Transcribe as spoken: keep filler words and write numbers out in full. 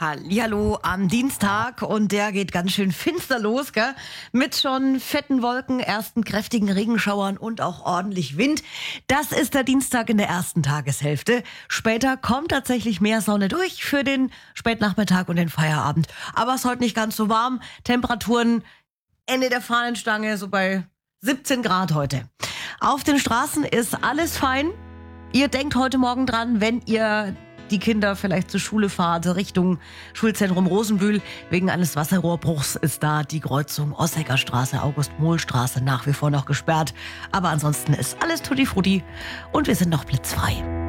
Hallihallo am Dienstag und der geht ganz schön finster los, gell? Mit schon fetten Wolken, ersten kräftigen Regenschauern und auch ordentlich Wind. Das ist der Dienstag in der ersten Tageshälfte. Später kommt tatsächlich mehr Sonne durch für den Spätnachmittag und den Feierabend. Aber es ist heute nicht ganz so warm. Temperaturen Ende der Fahnenstange, so bei siebzehn Grad heute. Auf den Straßen ist alles fein. Ihr denkt heute Morgen dran, wenn ihr die Kinder vielleicht zur Schule fahrt, Richtung Schulzentrum Rosenbühl. Wegen eines Wasserrohrbruchs ist da die Kreuzung Osseggerstraße, August-Mohl-Straße nach wie vor noch gesperrt. Aber ansonsten ist alles tutti frutti und wir sind noch blitzfrei.